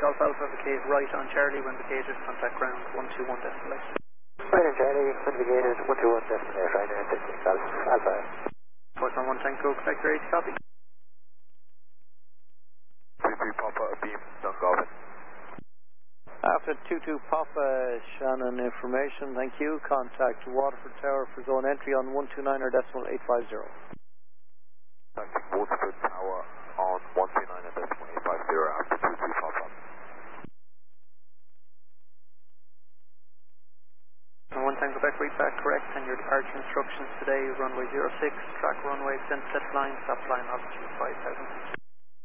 Golf Alpha, vacate right on Charlie when vacated, contact ground 121 destination. Right on Charlie, when vacated, 121 destination, right on Golf Alpha. Force on 1 Tango, Quebec ready to copy. 2-2 Papa, beam, Dungarvan. After 2-2 Papa, Shannon information, thank you. Contact Waterford Tower for zone entry on 129.850. Contacting Waterford Tower on 129.850 after 2-2 Papa. 1 Tango Quebec, read back correct, and your departure instructions today, runway 06, track runway, extend set line, stop line altitude 5000.